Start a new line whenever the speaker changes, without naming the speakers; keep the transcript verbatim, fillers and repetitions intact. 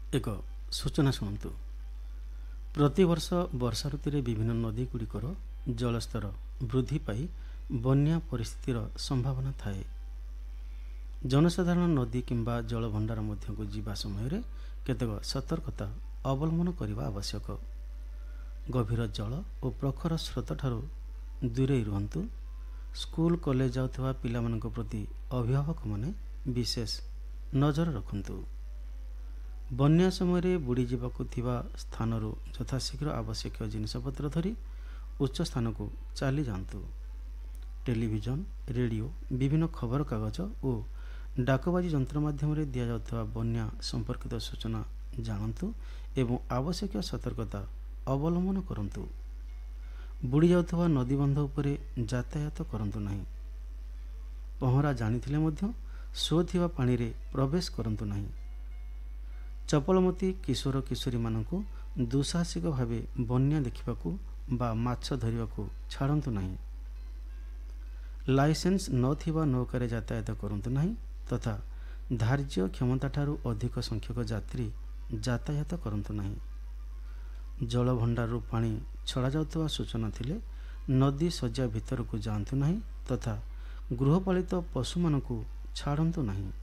ଏକ ସୂଚନା ଶୁଣନ୍ତୁ। ପ୍ରତିବର୍ଷ ବର୍ଷା ଋତୁରେ ବିଭିନ୍ନ ନଦୀଗୁଡ଼ିକର ଜଳସ୍ତର ବୃଦ୍ଧି ପାଇ ବନ୍ୟା ପରିସ୍ଥିତିର ସମ୍ଭାବନା ଥାଏ। ଜନସାଧାରଣ ନଦୀ କିମ୍ବା ଜଳଭଣ୍ଡାର ମଧ୍ୟକୁ ଯିବା ସମୟରେ କେତେକ ସତର୍କତା ଅବଲମ୍ବନ କରିବା ଆବଶ୍ୟକ। ଗଭୀର ଜଳ ଓ ପ୍ରଖର ସ୍ରୋତଠାରୁ ଦୂରେଇ ରୁହନ୍ତୁ। ସ୍କୁଲ କଲେଜ ଯାଉଥିବା ପିଲାମାନଙ୍କ ପ୍ରତି ଅଭିଭାବକମାନେ ବିଶେଷ ନଜର ରଖନ୍ତୁ। ବନ୍ୟା ସମୟରେ ବୁଡ଼ିଯିବାକୁ ଥିବା ସ୍ଥାନରୁ ଯଥାଶୀଘ୍ର ଆବଶ୍ୟକୀୟ ଜିନିଷପତ୍ର ଧରି ଉଚ୍ଚ ସ୍ଥାନକୁ ଚାଲି ଯାଆନ୍ତୁ। ଟେଲିଭିଜନ, ରେଡ଼ିଓ, ବିଭିନ୍ନ ଖବରକାଗଜ ଓ ଡାକବାଜି ଯନ୍ତ୍ର ମାଧ୍ୟମରେ ଦିଆଯାଉଥିବା ବନ୍ୟା ସମ୍ପର୍କିତ ସୂଚନା ଜାଣନ୍ତୁ ଏବଂ ଆବଶ୍ୟକୀୟ ସତର୍କତା ଅବଲମ୍ବନ କରନ୍ତୁ। ବୁଡ଼ି ଯାଉଥିବା ନଦୀବନ୍ଧ ଉପରେ ଯାତାୟାତ କରନ୍ତୁ ନାହିଁ। ପହଁରା ଜାଣିଥିଲେ ମଧ୍ୟ ସୁଅ ଥିବା ପାଣିରେ ପ୍ରବେଶ କରନ୍ତୁ ନାହିଁ। ଚପଳମତି କିଶୋର କିଶୋରୀମାନଙ୍କୁ ଦୁଃସାହସିକ ଭାବେ ବନ୍ୟା ଦେଖିବାକୁ ବା ମାଛ ଧରିବାକୁ ଛାଡ଼ନ୍ତୁ ନାହିଁ। ଲାଇସେନ୍ସ ନଥିବା ନୌକାରେ ଯାତାୟାତ କରନ୍ତୁ ନାହିଁ ତଥା ଧାର୍ଯ୍ୟ କ୍ଷମତାଠାରୁ ଅଧିକ ସଂଖ୍ୟକ ଯାତ୍ରୀ ଯାତାୟାତ କରନ୍ତୁ ନାହିଁ। ଜଳଭଣ୍ଡାରରୁ ପାଣି ଛଡ଼ାଯାଉଥିବା ସୂଚନା ଥିଲେ ନଦୀ ଶଯ୍ୟା ଭିତରକୁ ଯାଆନ୍ତୁ ନାହିଁ ତଥା ଗୃହପାଳିତ ପଶୁମାନଙ୍କୁ ଛାଡ଼ନ୍ତୁ ନାହିଁ।